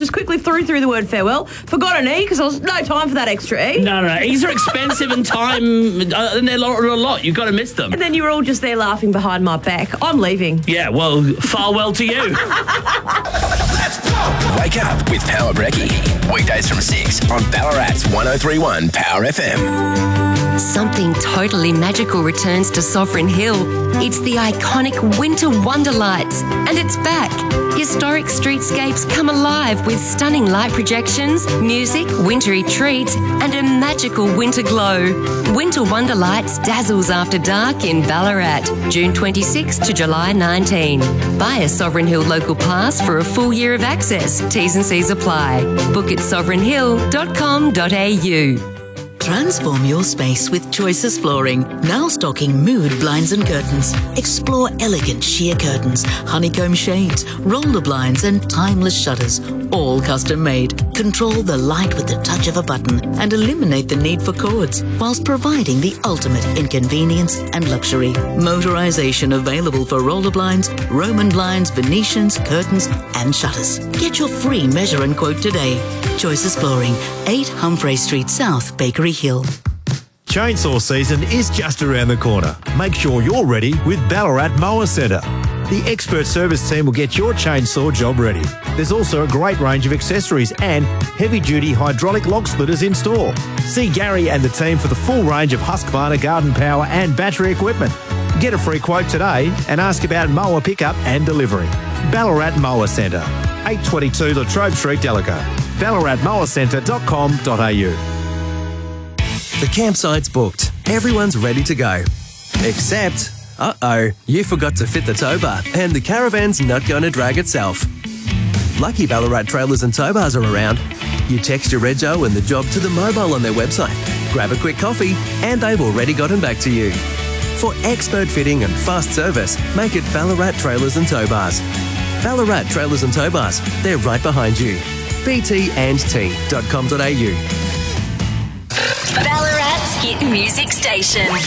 just quickly threw the word farewell. Forgot an E because there was no time for that extra E. No. E's are expensive and time, and they're a lot. You've got to miss them. And then you were all just there laughing behind my back. I'm leaving. Yeah, well, farewell to you. Let's go! Wake up with Power Brekkie. Weekdays from 6 on Ballarat's 103.1 Power FM. Something totally magical returns to Sovereign Hill. It's the iconic Winter Wonderlights, and it's back. Historic streetscapes come alive with stunning light projections, music, wintry treats, and a magical winter glow. Winter Wonderlights dazzles after dark in Ballarat, June 26 to July 19. Buy a Sovereign Hill local pass for a full year of access. T's and C's apply. Book at sovereignhill.com.au. Transform your space with Choices Flooring, now stocking mood blinds and curtains. Explore elegant sheer curtains, honeycomb shades, roller blinds and timeless shutters, all custom made. Control the light with the touch of a button and eliminate the need for cords, whilst providing the ultimate in convenience and luxury. Motorization available for roller blinds, Roman blinds, Venetians, curtains and shutters. Get your free measure and quote today. Choices Flooring, 8 Humphrey Street South, Bakery Hill. Chainsaw season is just around the corner. Make sure you're ready with Ballarat Mower Centre. The expert service team will get your chainsaw job ready. There's also a great range of accessories and heavy-duty hydraulic log splitters in store. See Gary and the team for the full range of Husqvarna garden power and battery equipment. Get a free quote today and ask about mower pickup and delivery. Ballarat Mower Centre, 822 Latrobe Street, Delago. ballaratmowercentre.com.au. The campsite's booked. Everyone's ready to go. Except, you forgot to fit the tow bar and the caravan's not going to drag itself. Lucky Ballarat Trailers and Tow Bars are around. You text your rego and the job to the mobile on their website. Grab a quick coffee and they've already gotten back to you. For expert fitting and fast service, make it Ballarat Trailers and Tow Bars. Ballarat Trailers and Tow Bars, they're right behind you. btandt.com.au. Ballarat's hit music station.